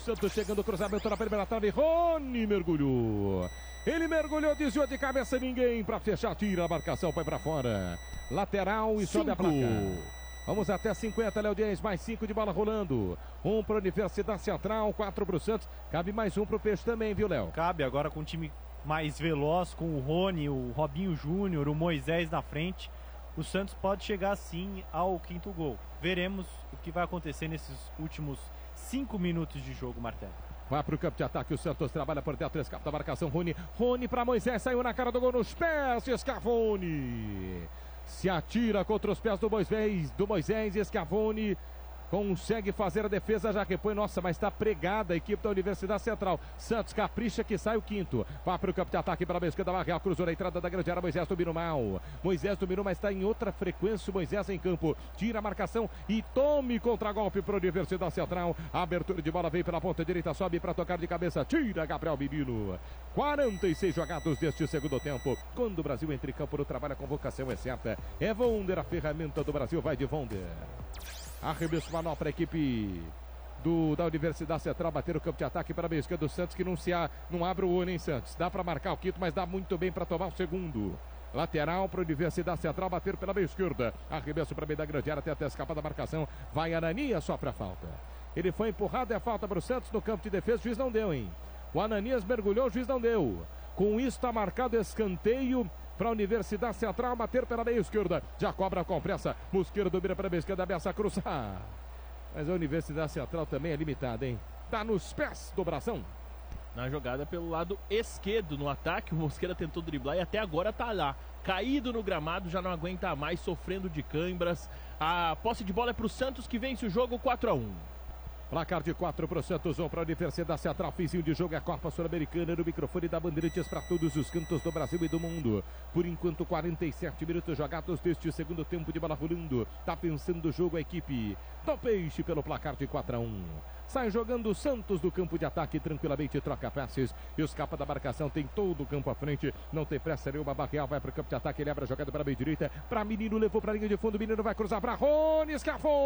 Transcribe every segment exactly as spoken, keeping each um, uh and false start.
Santos, chegando o cruzamento na primeira trave. Rony mergulhou. Ele mergulhou, desviou de cabeça, ninguém para fechar, tira a marcação, vai para fora. Lateral e sobe a placa. Vamos até cinquenta, Léo Dias, mais cinco de bola rolando. Um para a Universidade Central, quatro para o Santos. Cabe mais um para o Peixe também, viu, Léo? Cabe agora com um time mais veloz, com o Rony, o Robinho Júnior, o Moisés na frente. O Santos pode chegar sim ao quinto gol. Veremos o que vai acontecer nesses últimos cinco minutos de jogo, Martelo. Vai para o campo de ataque, o Santos trabalha por dentro, escapa da marcação, Rony. Rony para Moisés, saiu na cara do gol, nos pés, Schiavoni. Se atira contra os pés do Moisés, do Moisés, Schiavoni consegue fazer a defesa, já que põe, nossa, mas está pregada a equipe da Universidade Central. Santos capricha que sai o quinto. Vai para o campo de ataque para a esquerda, Barreal cruzou na entrada da grande área, Moisés dominou mal. Moisés dominou, mas está em outra frequência, o Moisés em campo. Tira a marcação e tome contra-golpe para a Universidade Central. A abertura de bola veio pela ponta direita, sobe para tocar de cabeça, tira Gabriel Menino. quarenta e seis jogados deste segundo tempo. Quando o Brasil entra em campo no trabalho, a convocação é certa. É Wonder, a ferramenta do Brasil, vai de Wonder. Arremesso manual para a equipe do, da Universidade Central, bater o campo de ataque para a esquerda do Santos, que não, se a, não abre o olho, hein, Santos? Dá para marcar o quinto, mas dá muito bem para tomar o segundo. Lateral para a Universidade Central, bater pela meia esquerda. Arremesso para a meio da grande área, até até escapar da marcação. Vai Ananias, sofre a falta. Ele foi empurrado, é falta para o Santos no campo de defesa, o juiz não deu, hein? O Ananias mergulhou, o juiz não deu. Com isso está marcado escanteio para a Universidade Central, bater pela meia esquerda. Já cobra com pressa. Mosqueiro domina pela meia esquerda, ameaça cruzar. Mas a Universidade Central também é limitada, hein? Tá nos pés do Bração. Na jogada pelo lado esquerdo, no ataque, o Mosqueira tentou driblar e até agora tá lá. Caído no gramado, já não aguenta mais, sofrendo de câimbras. A posse de bola é pro Santos, que vence o jogo quatro a um. Placar de quatro para o Santos, um para a Universidade Central. Finzinho de jogo é a Copa Sul-Americana, no microfone da Bandeirantes para todos os cantos do Brasil e do mundo. Por enquanto, quarenta e sete minutos jogados deste segundo tempo de bola rolando. Tá vencendo o jogo a equipe do Peixe pelo placar de quatro a um. Sai jogando o Santos do campo de ataque, tranquilamente troca passes e escapa da marcação, tem todo o campo à frente, não tem pressa nenhuma. Barreal vai para o campo de ataque, ele abre a jogada para a meia direita, para Menino, levou para a linha de fundo, Menino vai cruzar para Rony,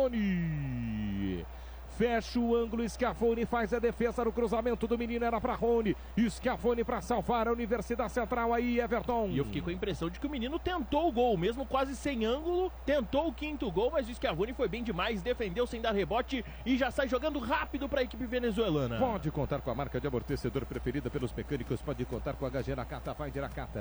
Schiavoni. Fecha o ângulo, Schiavoni faz a defesa no cruzamento do Menino, era para Rony. Schiavoni para salvar a Universidade Central aí, Everton. E eu fiquei com a impressão de que o Menino tentou o gol, mesmo quase sem ângulo, tentou o quinto gol, mas o Schiavoni foi bem demais, defendeu sem dar rebote e já sai jogando rápido para a equipe venezuelana. Pode contar com a marca de amortecedor preferida pelos mecânicos, pode contar com a H G Nakata, vai de Nakata.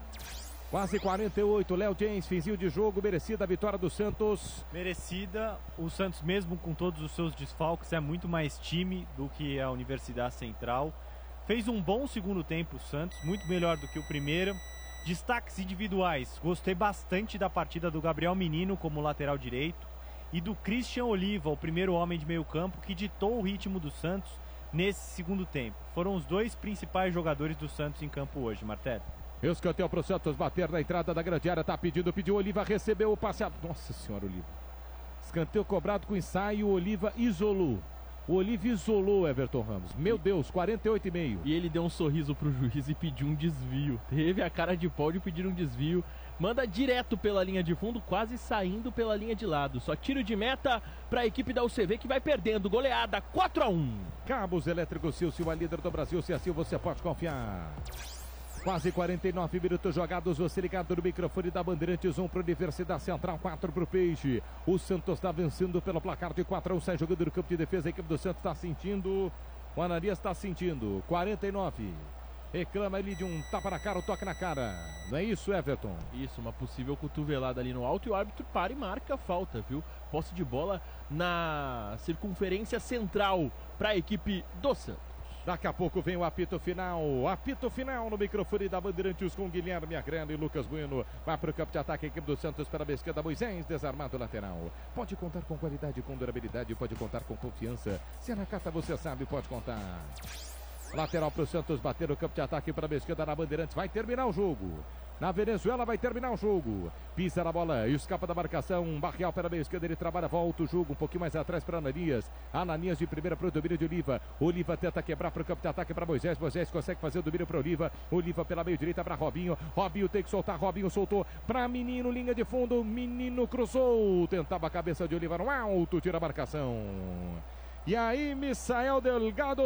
Quase quarenta e oito, Léo James, finzinho de jogo, merecida a vitória do Santos. Merecida, o Santos mesmo com todos os seus desfalques é muito mais time do que a Universidade Central. Fez um bom segundo tempo o Santos, muito melhor do que o primeiro. Destaques individuais, gostei bastante da partida do Gabriel Menino como lateral direito e do Christian Oliva, o primeiro homem de meio campo que ditou o ritmo do Santos nesse segundo tempo. Foram os dois principais jogadores do Santos em campo hoje, Martelo. Escanteio para o Santos bater na entrada da grande área, tá pedindo, pediu, Oliva recebeu o passe. Nossa senhora, Oliva. Escanteio cobrado com ensaio, Oliva isolou. O Oliva isolou Everton Ramos. Meu Deus, quarenta e oito e meio. E ele deu um sorriso pro juiz e pediu um desvio. Teve a cara de pau de pedir um desvio. Manda direto pela linha de fundo, quase saindo pela linha de lado. Só tiro de meta para a equipe da U C V que vai perdendo. Goleada quatro a um. Cabos Elétricos Silcio, a líder do Brasil. Se assim você pode confiar. Quase quarenta e nove minutos jogados, você ligado no microfone da Bandeirantes, um para a Universidade Central, quatro para o Peixe. O Santos está vencendo pelo placar de quatro a um, sai jogando no campo de defesa, a equipe do Santos está sentindo, o Ananias está sentindo, quarenta e nove. Reclama ele de um tapa na cara, um toque na cara. Não é isso, Everton? Isso, uma possível cotovelada ali no alto e o árbitro para e marca a falta, viu? Posse de bola na circunferência central para a equipe do Santos. Daqui a pouco vem o apito final, apito final no microfone da Bandeirantes com Guilherme Agrelo e Lucas Bueno. Vai para o campo de ataque, a equipe do Santos para a esquerda, Moisés desarmado lateral. Pode contar com qualidade, com durabilidade, pode contar com confiança. Se é na carta você sabe, pode contar. Lateral para o Santos, bater o campo de ataque para a esquerda na Bandeirantes, vai terminar o jogo. Na Venezuela vai terminar o jogo. Pisa na bola, escapa da marcação. Barreal pela meia esquerda, ele trabalha, volta o jogo. Um pouquinho mais atrás para Ananias. Ananias de primeira para o domínio de Oliva. Oliva tenta quebrar para o campo de ataque para Moisés. Moisés consegue fazer o domínio para Oliva. Oliva pela meia direita para Robinho. Robinho tem que soltar, Robinho soltou para Menino, linha de fundo. Menino cruzou. Tentava a cabeça de Oliva no alto, tira a marcação. E aí, Misael Delgado.